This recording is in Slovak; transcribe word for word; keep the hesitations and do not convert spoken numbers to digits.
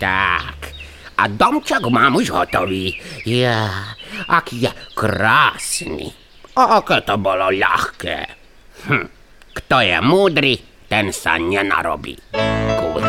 tak. A domček mám už hotový. Ja, aký je krásny. A aké to bolo ľahké. Hm. Kto je múdry, ten sa nenarobí.